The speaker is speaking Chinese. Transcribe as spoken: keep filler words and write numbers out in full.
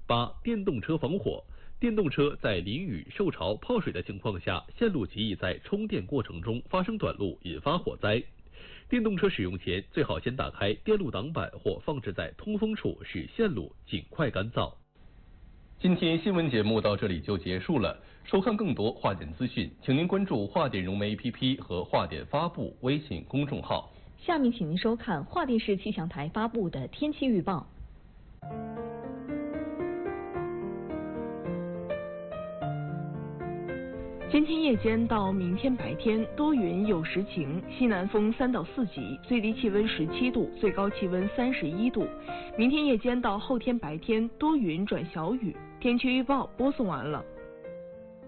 八、电动车防火。电动车在淋雨、受潮、泡水的情况下，线路极易在充电过程中发生短路，引发火灾。电动车使用前，最好先打开电路挡板或放置在通风处，使线路尽快干燥。今天新闻节目到这里就结束了。收看更多华电资讯，请您关注华电融媒 A P P 和华电发布微信公众号。 下面请您收看华电市气象台发布的天气预报。今天夜间到明天白天多云有时晴，西南风三到四级，最低气温十七度，最高气温三十一度。明天夜间到后天白天多云转小雨。天气预报播送完了。